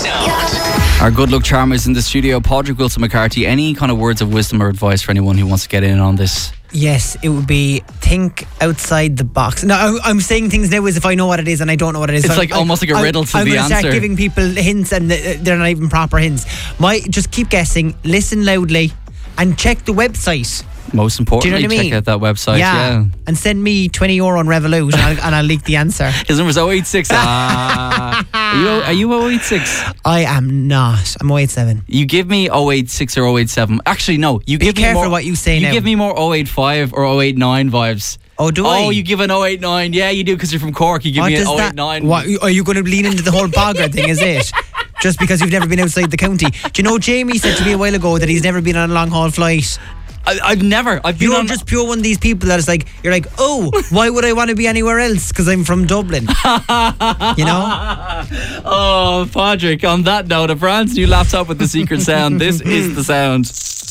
sound. Our good luck charm is in the studio. Padraig Wilson McCarthy, any kind of words of wisdom or advice for anyone who wants to get in on this? Yes, it would be think outside the box. Now, I'm saying things now as if I know what it is and I don't know what it is. It's almost like a riddle to I'm the answer. I'm going to start answer. giving people hints and they're not even proper hints. Just keep guessing, listen loudly and check the website. Most importantly, Do you know what I mean? check out that website. Yeah. And send me €20 on Revolut and I'll leak the answer. His number's 086. Are you 086? I am not. I'm 087. You give me 086 or 087. Actually, no. You give Be me careful more, what you say now. You give me more 085 or 089 vibes. Oh, do I? Oh, you give an 089. Yeah, you do because you're from Cork. You give What me an does that- 089. What, are you going to lean into the whole Bogger thing, is it? Just because you've never been outside the county. Do you know Jamie said to me a while ago that he's never been on a long haul flight? I've been You're on just pure one of these people that is like, you're like, oh, why would I want to be anywhere else? Because I'm from Dublin. You know? Oh, Padraig, on that note, a brand new laptop with the secret sound. This is the sound.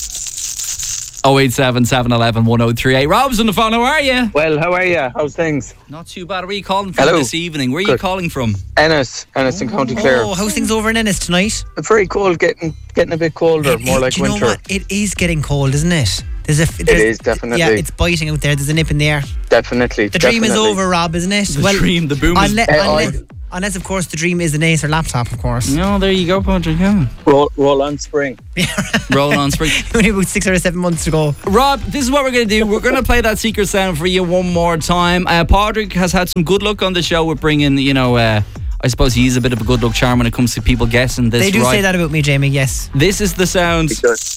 087 711 1038. Rob's on the phone. How are you? Well, how are you? How's things? Not too bad. Where are you calling from Hello. this evening? Where are you Good. calling from? Ennis in County Clare. Oh, how's things over in Ennis tonight? Very cold, getting a bit colder, more like Do you know winter. what? It is getting cold, isn't it? It is, definitely. Yeah, it's biting out there. There's a nip in the air. Definitely. The dream is over, Rob, isn't it? The dream, the boom is... Unless, of course, the dream is an Acer laptop, of course. No, there you go, Padraig. Yeah. Roll on spring. Roll on spring. Only about 6 or 7 months to go. Rob, this is what we're going to do. We're going to play that secret sound for you one more time. Padraig has had some good luck on the show with bringing, I suppose he's a bit of a good luck charm when it comes to people guessing this. They do right. say that about me, Jamie, yes. This is the sound.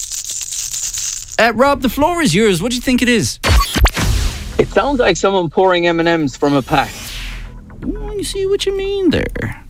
Rob, the floor is yours. What do you think it is? It sounds like someone pouring M&Ms from a pack. Oh, you see what you mean there.